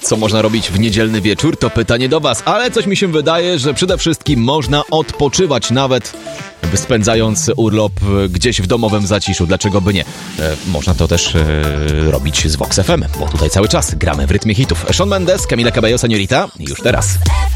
Co można robić w niedzielny wieczór? To pytanie do was, ale coś mi się wydaje, że przede wszystkim można odpoczywać, nawet spędzając urlop gdzieś w domowym zaciszu. Dlaczego by nie? Można to też robić z Vox FM, bo tutaj cały czas gramy w rytmie hitów. Shawn Mendes, Camila Cabello, Señorita, już teraz.